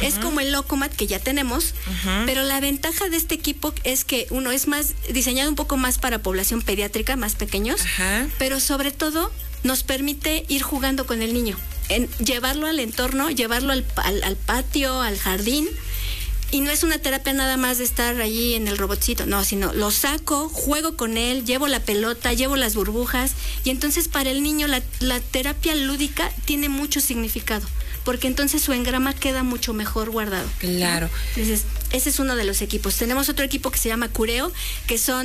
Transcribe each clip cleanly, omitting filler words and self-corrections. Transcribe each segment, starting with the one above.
Es como el Locomat que ya tenemos, pero la ventaja de este equipo es que uno es más diseñado un poco más para población pediátrica, más pequeños, pero sobre todo nos permite ir jugando con el niño, llevarlo al entorno, llevarlo al patio, al jardín. Y no es una terapia nada más de estar allí en el robotcito, no, sino lo saco, juego con él, llevo la pelota, llevo las burbujas, y entonces para el niño la terapia lúdica tiene mucho significado, porque entonces su engrama queda mucho mejor guardado. Claro. ¿No? Entonces, ese es uno de los equipos. Tenemos otro equipo que se llama Cureo, que es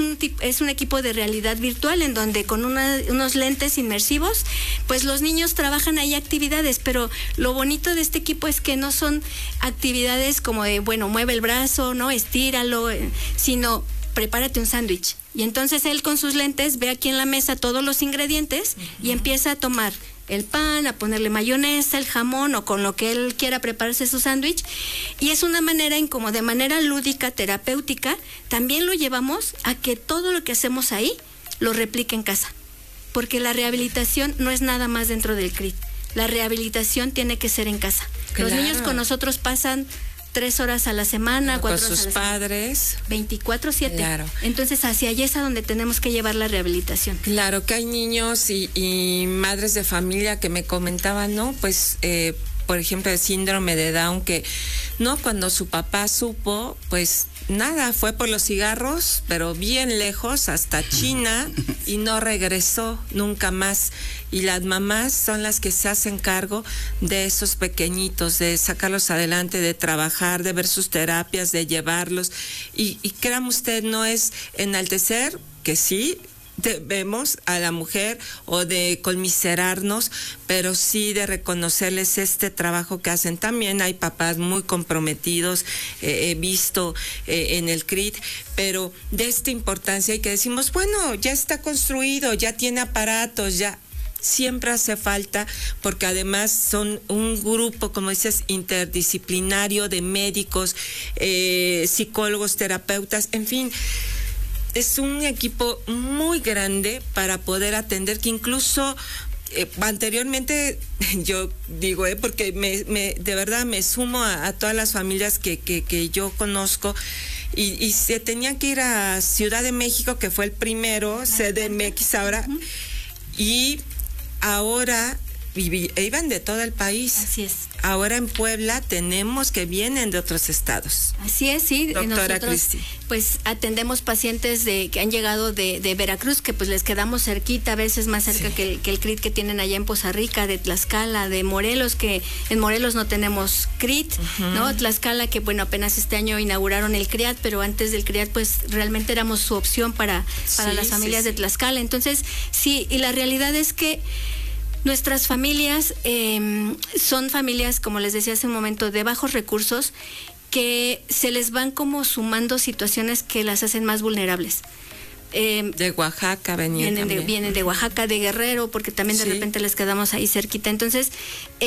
un equipo de realidad virtual en donde con unos lentes inmersivos, pues los niños trabajan ahí actividades, pero lo bonito de este equipo es que no son actividades como de, bueno, mueve el brazo, ¿no? Estíralo, sino prepárate un sándwich. Y entonces él con sus lentes ve aquí en la mesa todos los ingredientes y empieza a tomar el pan, a ponerle mayonesa, el jamón o con lo que él quiera prepararse su sándwich. Y es una manera en como de manera lúdica, terapéutica, también lo llevamos a que todo lo que hacemos ahí lo replique en casa. Porque la rehabilitación no es nada más dentro del CRIT. La rehabilitación tiene que ser en casa. Claro. Los niños con nosotros pasan 3 horas a la semana, 4 horas a la semana. Con sus padres. 24/7. Claro. Entonces, hacia allá es a donde tenemos que llevar la rehabilitación. Claro, que hay niños y madres de familia que me comentaban, ¿no? Pues, por ejemplo, el síndrome de Down, que, ¿no? Cuando su papá supo, pues, nada, fue por los cigarros, pero bien lejos, hasta China, y no regresó nunca más. Y las mamás son las que se hacen cargo de esos pequeñitos, de sacarlos adelante, de trabajar, de ver sus terapias, de llevarlos. Y créame usted, no es enaltecer, que sí debemos a la mujer o de conmiserarnos, pero sí de reconocerles este trabajo que hacen. También hay papás muy comprometidos, he visto en el CRIT, pero de esta importancia y que decimos, bueno, ya está construido, ya tiene aparatos, ya siempre hace falta, porque además son un grupo, como dices, interdisciplinario de médicos, psicólogos, terapeutas, en fin. Es un equipo muy grande para poder atender, que incluso anteriormente, yo digo, porque de verdad me sumo a todas las familias que yo conozco, y se tenían que ir a Ciudad de México, que fue el primero, CDMX ahora, y ahora iban de todo el país. Así es. Ahora en Puebla tenemos que vienen de otros estados. Así es, sí. Doctora nosotros, Cristi. Pues atendemos pacientes que han llegado de Veracruz, que pues les quedamos cerquita, a veces más cerca que el CRIT que tienen allá en Poza Rica, de Tlaxcala, de Morelos, que en Morelos no tenemos CRIT, ¿no? Tlaxcala, que bueno, apenas este año inauguraron el CRIAT, pero antes del CRIAT pues realmente éramos su opción para las familias de Tlaxcala. Entonces, sí, y la realidad es que nuestras familias son familias, como les decía hace un momento, de bajos recursos, que se les van como sumando situaciones que las hacen más vulnerables. De Oaxaca vienen de Oaxaca, de Guerrero, porque también de repente les quedamos ahí cerquita. Entonces,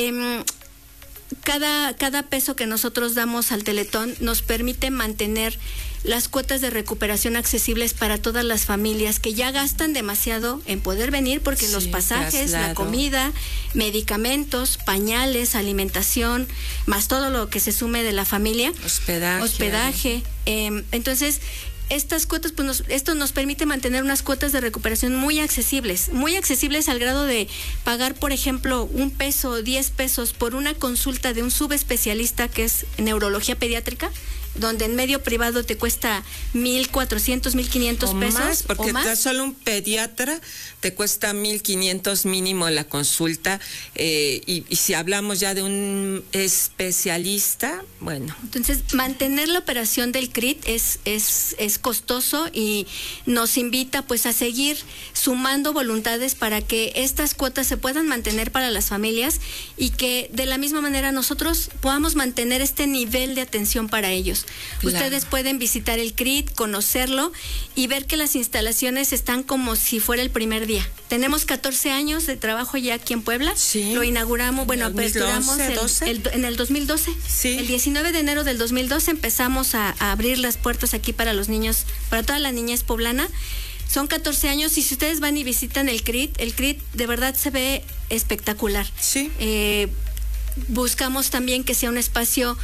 cada peso que nosotros damos al Teletón nos permite mantener las cuotas de recuperación accesibles para todas las familias que ya gastan demasiado en poder venir, porque los pasajes, la comida, medicamentos, pañales, alimentación, más todo lo que se sume de la familia, hospedaje. Entonces, estas cuotas, pues esto nos permite mantener unas cuotas de recuperación muy accesibles al grado de pagar, por ejemplo, $1, 10 pesos por una consulta de un subespecialista que es neurología pediátrica, donde en medio privado te cuesta 1,400, 1,500 pesos más, porque o más. Solo un pediatra te cuesta 1,500 mínimo la consulta, y si hablamos ya de un especialista, bueno. Entonces, mantener la operación del CRIT es costoso, y nos invita pues a seguir sumando voluntades para que estas cuotas se puedan mantener para las familias, y que de la misma manera nosotros podamos mantener este nivel de atención para ellos. Claro. Ustedes pueden visitar el CRIT, conocerlo y ver que las instalaciones están como si fuera el primer día. Tenemos 14 años de trabajo ya aquí en Puebla. Sí. Lo inauguramos, aperturamos en el 2012. Sí. El 19 de enero del 2012 empezamos a abrir las puertas aquí para los niños, para toda la niñez poblana. Son 14 años, y si ustedes van y visitan el CRIT de verdad se ve espectacular. Sí. Buscamos también que sea un espacio